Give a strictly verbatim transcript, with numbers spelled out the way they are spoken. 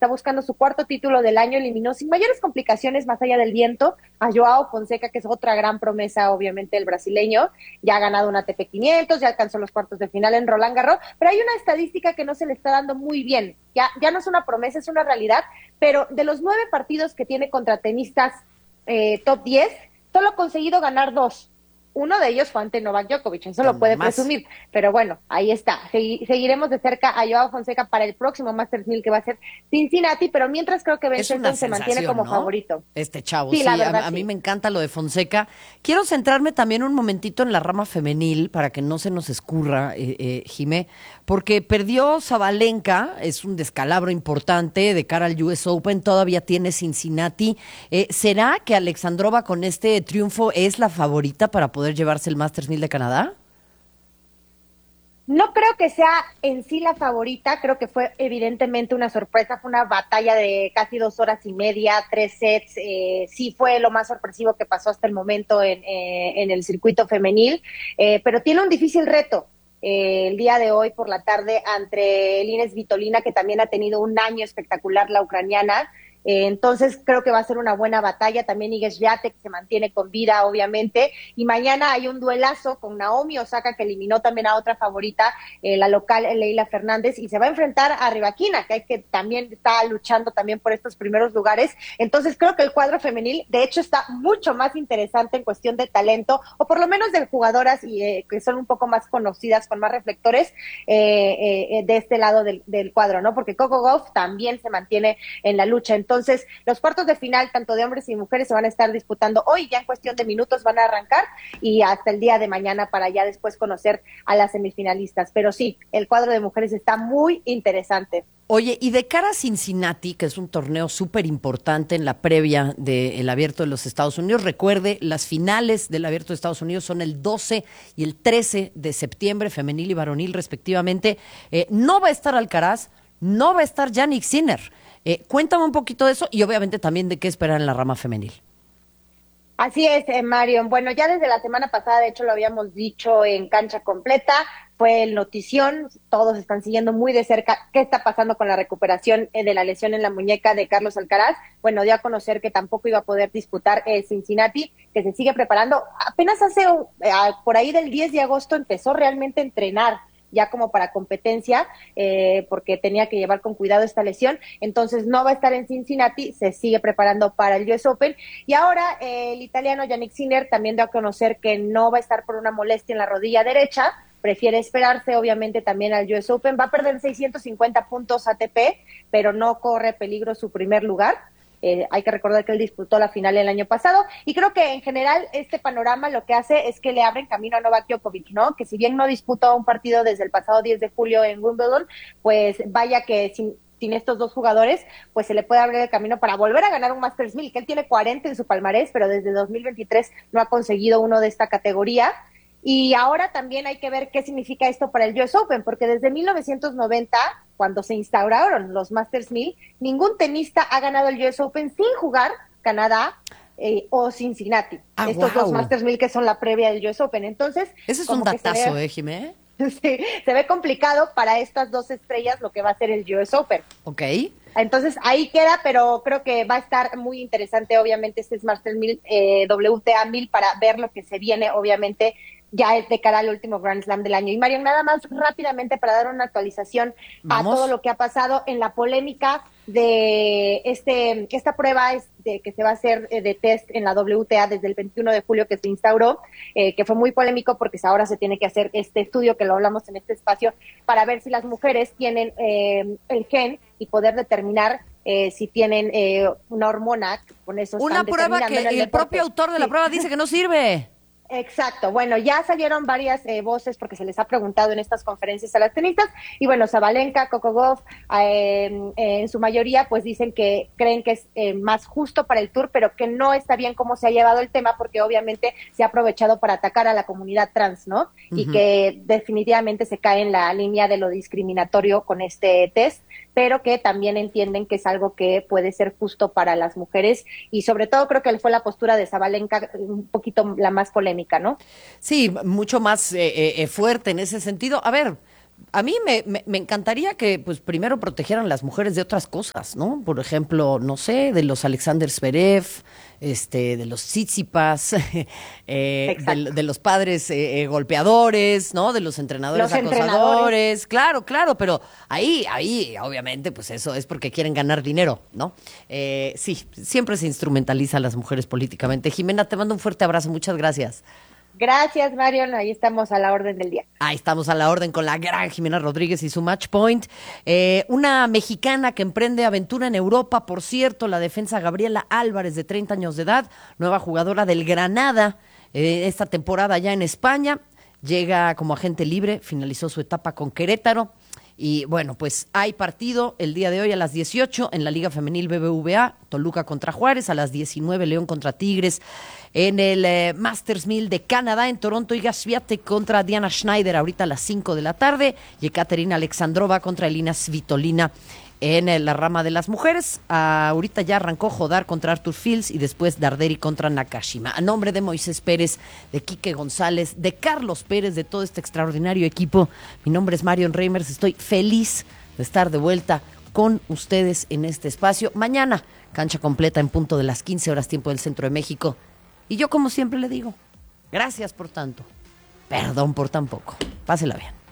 está buscando su cuarto título del año, eliminó sin mayores complicaciones más allá del viento a Joao Fonseca, que es otra gran promesa, obviamente, el brasileño. Ya ha ganado un A T P quinientos, ya alcanzó los cuartos de final en Roland Garros, pero hay una estadística que no se le está dando muy bien. Ya, ya no es una promesa, es una realidad, pero de los nueve partidos que tiene contra tenistas eh, top diez, solo ha conseguido ganar dos. Uno de ellos fue ante Novak Djokovic, eso lo puede Más. presumir, pero bueno, ahí está. Segui- seguiremos de cerca a Joao Fonseca para el próximo Masters mil que va a ser Cincinnati, pero mientras creo que Ben Es una Shelton se mantiene sensación, como ¿no? favorito. Este chavo, Sí, sí, la a, verdad, a mí sí. me encanta lo de Fonseca. Quiero centrarme también un momentito en la rama femenil para que no se nos escurra, eh, eh, Jimé, porque perdió Zabalenka, es un descalabro importante de cara al U S Open, todavía tiene Cincinnati. Eh, ¿Será que Alexandrova con este triunfo es la favorita para poder llevarse el Masters mil de Canadá? No creo que sea en sí la favorita, creo que fue evidentemente una sorpresa, fue una batalla de casi dos horas y media, tres sets, eh, sí fue lo más sorpresivo que pasó hasta el momento en, eh, en el circuito femenil, eh, pero tiene un difícil reto. Eh, el día de hoy por la tarde ante Lines Vitolina, que también ha tenido un año espectacular la ucraniana. Eh, entonces creo que va a ser una buena batalla. También Iga Swiatek, que se mantiene con vida, obviamente. Y mañana hay un duelazo con Naomi Osaka, que eliminó también a otra favorita, eh, la local Leila Fernández, y se va a enfrentar a Rybakina, que, hay que también está luchando también por estos primeros lugares. Entonces creo que el cuadro femenil, de hecho, está mucho más interesante en cuestión de talento, o por lo menos de jugadoras y, eh, que son un poco más conocidas, con más reflectores, eh, eh, de este lado del, del cuadro, ¿no? Porque Coco Gauff también se mantiene en la lucha. Entonces, Entonces, los cuartos de final, tanto de hombres y mujeres, se van a estar disputando hoy, ya en cuestión de minutos van a arrancar, y hasta el día de mañana para ya después conocer a las semifinalistas. Pero sí, el cuadro de mujeres está muy interesante. Oye, y de cara a Cincinnati, que es un torneo súper importante en la previa del Abierto de los Estados Unidos, recuerde, las finales del Abierto de Estados Unidos son el doce y el trece de septiembre, femenil y varonil respectivamente. Eh, no va a estar Alcaraz, no va a estar Jannik Sinner. Eh, cuéntame un poquito de eso y obviamente también de qué esperar en la rama femenil. Así es, eh, Marion. Bueno, ya desde la semana pasada, de hecho lo habíamos dicho en Cancha Completa, fue el notición, todos están siguiendo muy de cerca qué está pasando con la recuperación eh, de la lesión en la muñeca de Carlos Alcaraz. Bueno, dio a conocer que tampoco iba a poder disputar eh, Cincinnati, que se sigue preparando. Apenas hace, eh, por ahí del diez de agosto empezó realmente a entrenar, ya como para competencia, eh, porque tenía que llevar con cuidado esta lesión. Entonces no va a estar en Cincinnati, se sigue preparando para el U S Open. Y ahora eh, el italiano Jannik Sinner también dio a conocer que no va a estar por una molestia en la rodilla derecha, prefiere esperarse obviamente también al U S Open. Va a perder seiscientos cincuenta puntos A T P, pero no corre peligro su primer lugar. Eh, hay que recordar que él disputó la final el año pasado, y creo que en general este panorama lo que hace es que le abren camino a Novak Djokovic, ¿no? Que si bien no disputó un partido desde el pasado diez de julio en Wimbledon, pues vaya que sin, sin estos dos jugadores, pues se le puede abrir el camino para volver a ganar un Masters mil, que él tiene cuarenta en su palmarés, pero desde dos mil veintitrés no ha conseguido uno de esta categoría. Y ahora también hay que ver qué significa esto para el U S Open, porque desde mil novecientos noventa, cuando se instauraron los Masters mil, ningún tenista ha ganado el U S Open sin jugar Canadá eh, o Cincinnati. Ah, Estos wow. dos Masters mil que son la previa del U S Open. Entonces, Ese es un como que se datazo, ve, ¿eh, Jimé? sí, se ve complicado para estas dos estrellas lo que va a ser el U S Open. Ok. Entonces ahí queda, pero creo que va a estar muy interesante, obviamente, este Masters mil, eh, W T A mil, para ver lo que se viene, obviamente, ya es de cara al último Grand Slam del año. Y Mario, nada más rápidamente para dar una actualización Vamos. a todo lo que ha pasado en la polémica de este esta prueba es de, que se va a hacer eh, de test en la W T A desde el veintiuno de julio que se instauró, eh, que fue muy polémico porque ahora se tiene que hacer este estudio, que lo hablamos en este espacio, para ver si las mujeres tienen eh, el gen y poder determinar eh, si tienen eh, una hormona. Con eso Una están prueba que determinando en el, el propio deporte. autor de la Sí. prueba dice que no sirve. Exacto, bueno, ya salieron varias eh, voces porque se les ha preguntado en estas conferencias a las tenistas, y bueno, Zabalenka, Coco Gauff, eh, eh, en su mayoría pues dicen que creen que es eh, más justo para el Tour, pero que no está bien cómo se ha llevado el tema, porque obviamente se ha aprovechado para atacar a la comunidad trans, ¿no? Uh-huh. Y que definitivamente se cae en la línea de lo discriminatorio con este test, pero que también entienden que es algo que puede ser justo para las mujeres, y sobre todo creo que fue la postura de Zabalenka un poquito la más polémica, ¿no? Sí, mucho más eh, eh, fuerte en ese sentido. A ver, A mí me, me, me encantaría que, pues, primero protegieran las mujeres de otras cosas, ¿no? Por ejemplo, no sé, de los Alexander Zverev, este, de los Tsitsipas, eh, de, de los padres eh, eh, golpeadores, ¿no? De los entrenadores Los acosadores. entrenadores. Claro, claro, pero ahí, ahí, obviamente, pues eso es porque quieren ganar dinero, ¿no? Eh, sí, siempre se instrumentaliza a las mujeres políticamente. Jimena, te mando un fuerte abrazo, muchas gracias. Gracias, Marion. Ahí estamos a la orden del día. Ahí estamos a la orden con la gran Jimena Rodríguez y su match point. Eh, una mexicana que emprende aventura en Europa, por cierto, la defensa Gabriela Álvarez, de treinta años de edad, nueva jugadora del Granada, eh, esta temporada ya en España, llega como agente libre, finalizó su etapa con Querétaro. Y bueno, pues hay partido el día de hoy a las dieciocho en la Liga Femenil B B V A, Toluca contra Juárez, a las diecinueve León contra Tigres, en el eh, Masters mil de Canadá, en Toronto, Iga Swiatek contra Diana Schneider, ahorita a las cinco de la tarde, y Ekaterina Alexandrova contra Elina Svitolina en eh, la rama de las mujeres. Ah, ahorita ya arrancó Jodar contra Arthur Fields y después Darderi contra Nakashima. A nombre de Moisés Pérez, de Quique González, de Carlos Pérez, de todo este extraordinario equipo, mi nombre es Marion Reimers, estoy feliz de estar de vuelta con ustedes en este espacio. Mañana, cancha completa en punto de las quince horas tiempo del Centro de México. Y yo, como siempre le digo, gracias por tanto, perdón por tan poco. Pásela bien.